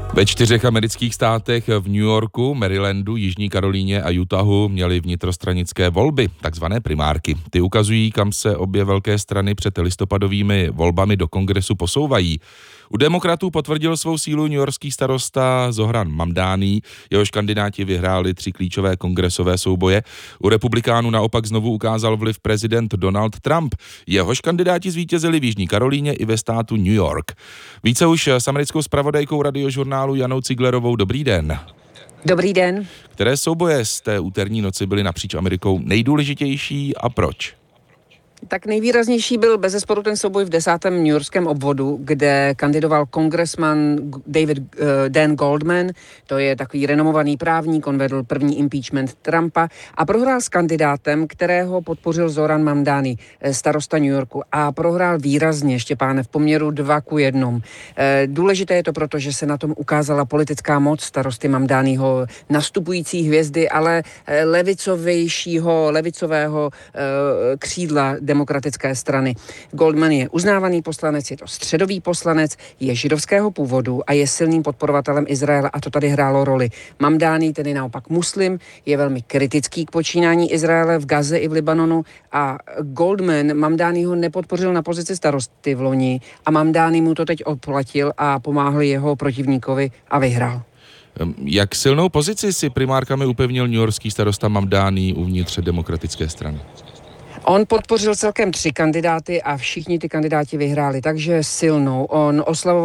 Ve 4 amerických státech v New Yorku, Marylandu, Jižní Karolíně a Utahu měly vnitrostranické volby, takzvané primárky. Ty ukazují, kam se obě velké strany před listopadovými volbami do kongresu posouvají. U demokratů potvrdil svou sílu newyorský starosta Zohran Mamdani, jehož kandidáti vyhráli 3 klíčové kongresové souboje. U republikánů naopak znovu ukázal vliv prezident Donald Trump. Jehož kandidáti zvítězili v Jižní Karolíně i ve státu New York. Více už s americkou zpravodajkou Radiožurnálu Janou Ciglerovou. Dobrý den. Dobrý den. Které souboje z té úterní noci byly napříč Amerikou nejdůležitější a proč? Tak nejvýraznější byl bezesporu ten souboj v 10. newyorském obvodu, kde kandidoval kongresman Dan Goldman, to je takový renomovaný právník, on vedl první impeachment Trumpa a prohrál s kandidátem, kterého podpořil Zohran Mamdani, starosta New Yorku, a prohrál výrazně, Štěpáne, v poměru 2:1. Důležité je to proto, že se na tom ukázala politická moc starosty Mamdaniho, nastupující hvězdy, ale levicového křídla demokratické strany. Goldman je uznávaný poslanec, je to středový poslanec, je židovského původu a je silným podporovatelem Izraele a to tady hrálo roli. Mamdani, tedy naopak muslim, je velmi kritický k počínání Izraele v Gaze i v Libanonu a Goldman Mamdaniho nepodpořil na pozici starosty v loni a Mamdani mu to teď odplatil a pomáhal jeho protivníkovi a vyhrál. Jak silnou pozici si primárkami upevnil newyorský starosta Mamdani uvnitř demokratické strany? On podpořil celkem 3 kandidáty a všichni ty kandidáti vyhráli, takže silnou. On oslavoval